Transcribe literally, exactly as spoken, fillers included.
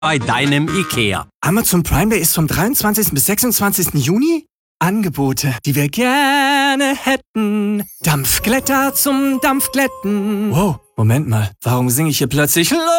bei deinem IKEA. Amazon Prime Day ist vom dreiundzwanzigsten bis sechsundzwanzigsten Juni. Angebote, die wir gerne hätten. Dampfglätter zum Dampfglätten. Wow, Moment mal, warum singe ich hier plötzlich